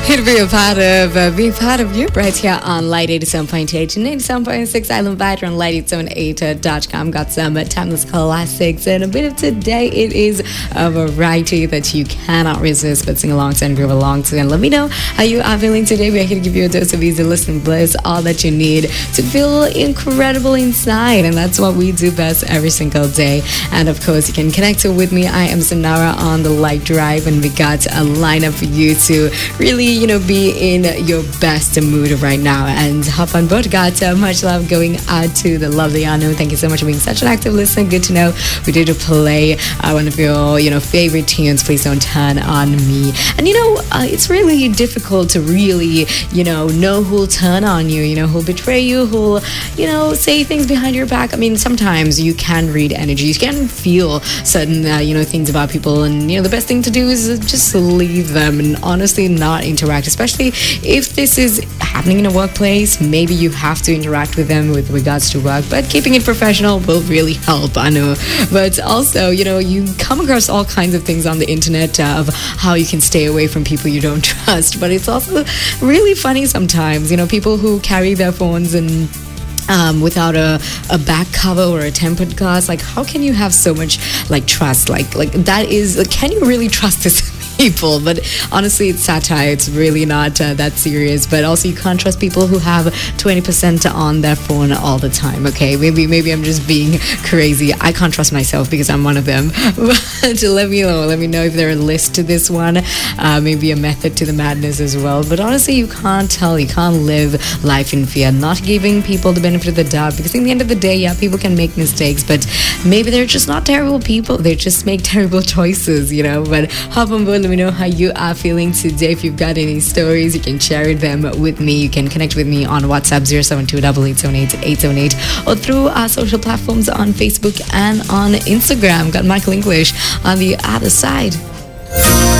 to be a part of you right here on Light 87.8 and 87.6 Island Vider on light878.com. Got some timeless classics and a bit of today. It is a variety that you cannot resist but sing along to and groove along to. And let me know how you are feeling today. We're here to give you a dose of easy listening bliss, all that you need to feel incredible inside. And that's what we do best every single day. And of course, you can connect with me. I am Sanara on the Light Drive, and we got a lineup for you to really, be in your best mood right now and hop on board. Got much love going out to the lovely Anu. Thank you so much for being such an active listener. Good to know. We did play one of your, favorite tunes, Please Don't Turn on Me. And, it's really difficult to really, know who'll turn on you, who'll betray you, who'll, say things behind your back. I mean, sometimes you can read energy. You can feel certain, things about people. And, the best thing to do is just leave them and honestly not interact, especially if this is happening in a workplace. Maybe you have to interact with them with regards to work, but keeping it professional will really help, I know. But also, you come across all kinds of things on the internet of how you can stay away from people you don't trust, but it's also really funny sometimes, people who carry their phones and without a back cover or a tempered glass. Like, how can you have so much trust? Like that is, can you really trust this people? But honestly, it's satire. It's really not that serious. But also, you can't trust people who have 20% on their phone all the time. Okay, maybe I'm just being crazy. I can't trust myself because I'm one of them. But let me know if there's a list to this one. Maybe a method to the madness as well. But honestly, you can't tell. You can't live life in fear. Not giving people the benefit of the doubt, because in the end of the day, yeah, people can make mistakes, but maybe they're just not terrible people. They just make terrible choices, But hop on board. Let me know how you are feeling today. If you've got any stories, you can share them with me. You can connect with me on WhatsApp 072-878-878 or through our social platforms on Facebook and on Instagram. Got Michael English on the other side.